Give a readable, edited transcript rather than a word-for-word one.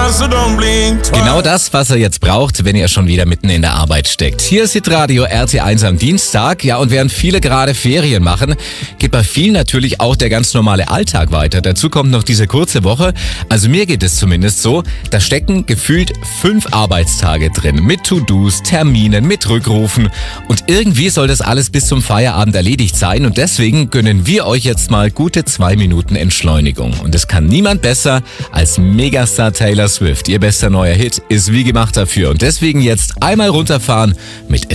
so don't blink twice. Genau das, was er jetzt braucht, wenn ihr schon wieder mitten in der Arbeit steckt. Hier ist Hitradio RT1 am Dienstag. Ja, und während viele gerade Ferien machen, geht bei vielen natürlich auch der ganz normale Alltag weiter. Dazu kommt noch diese kurze Woche. Also mir geht es zumindest so, da stecken gefühlt 5 Arbeitstage drin. Mit To-Dos, Terminen, mit Rückrufen. Und irgendwie soll das alles bis zum Feierabend erledigt sein. Und deswegen gönnen wir euch jetzt mal gute 2 Minuten Entschleunigung. Und es kann niemand besser als Megastar Taylor Swift. Ihr bester neuer Hit ist wie gemacht dafür. Und deswegen jetzt einmal runterfahren mit